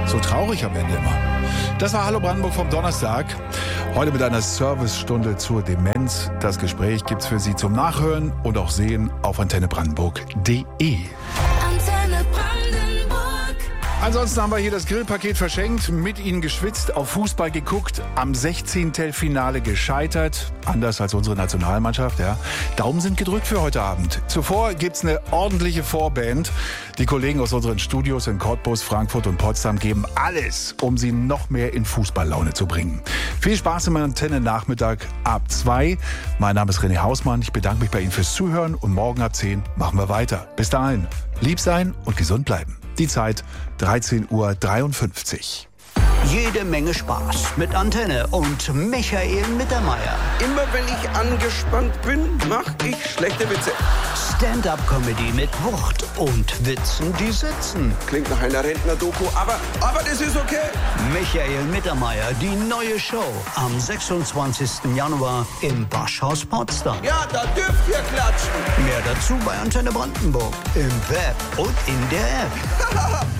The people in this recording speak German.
So traurig am Ende immer. Das war Hallo Brandenburg vom Donnerstag. Heute mit einer Servicestunde zur Demenz. Das Gespräch gibt's für Sie zum Nachhören und auch Sehen auf antennebrandenburg.de. Ansonsten haben wir hier das Grillpaket verschenkt, mit Ihnen geschwitzt, auf Fußball geguckt, am 16. Finale gescheitert, anders als unsere Nationalmannschaft, ja. Daumen sind gedrückt für heute Abend. Zuvor gibt's eine ordentliche Vorband. Die Kollegen aus unseren Studios in Cottbus, Frankfurt und Potsdam geben alles, um Sie noch mehr in Fußballlaune zu bringen. Viel Spaß im Antenne-Nachmittag ab 2. Mein Name ist René Hausmann. Ich bedanke mich bei Ihnen fürs Zuhören und morgen ab 10 machen wir weiter. Bis dahin, lieb sein und gesund bleiben. Die Zeit 13:53 Uhr. Jede Menge Spaß mit Antenne und Michael Mittermeier. Immer wenn ich angespannt bin, mache ich schlechte Witze. Stand-up-Comedy mit Wucht und Witzen, die sitzen. Klingt nach einer Rentner-Doku, aber das ist okay. Michael Mittermeier, die neue Show am 26. Januar im Boschhaus Potsdam. Ja, da dürft ihr klatschen. Mehr dazu bei Antenne Brandenburg im Web und in der App.